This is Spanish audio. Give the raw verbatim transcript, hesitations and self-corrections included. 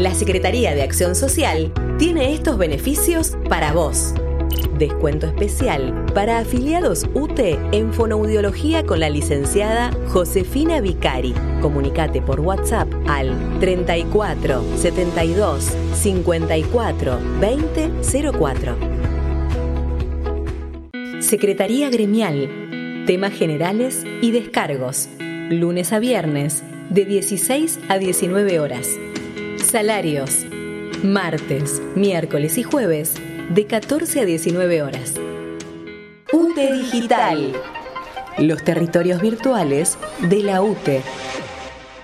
La Secretaría de Acción Social tiene estos beneficios para vos. Descuento especial para afiliados U T E en fonoaudiología con la licenciada Josefina Vicari. Comunicate por WhatsApp al treinta y cuatro, setenta y dos, cincuenta y cuatro, veinte cero cuatro. Secretaría Gremial. Temas generales y descargos. Lunes a viernes, de dieciséis a diecinueve horas. Salarios. Martes, miércoles y jueves, de catorce a diecinueve horas. U T E Digital. Los territorios virtuales de la U T E.